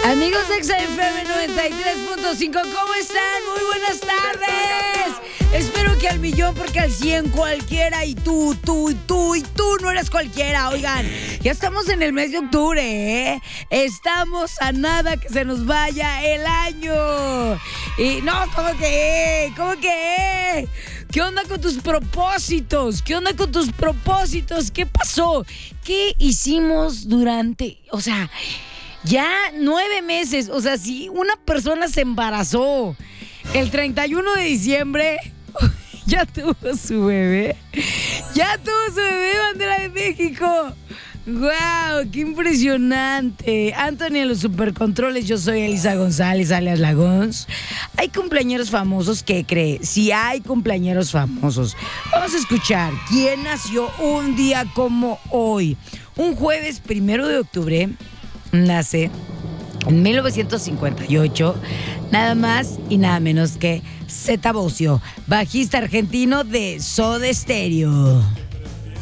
Amigos de XFM 93.5, ¿cómo están? Muy buenas tardes. Espero que al millón, porque al 100 cualquiera. Y tú no eres cualquiera. Oigan, ya estamos en el mes de octubre, ¿eh? Estamos a nada que se nos vaya el año. Y no, ¿cómo que? ¿Qué onda con tus propósitos? ¿Qué pasó? ¿Qué hicimos durante, ya 9 meses? O sea, si una persona se embarazó el 31 de diciembre, ya tuvo su bebé. Bandera de México. ¡Wow! ¡Qué impresionante! Anthony en los supercontroles, yo soy Elisa González, alias Lagons. Hay cumpleañeros famosos, ¿qué cree? Sí hay cumpleañeros famosos. Vamos a escuchar quién nació un día como hoy. Un jueves 1 de octubre nace en 1958, nada más y nada menos que Zeta Bosio, bajista argentino de Soda Stereo.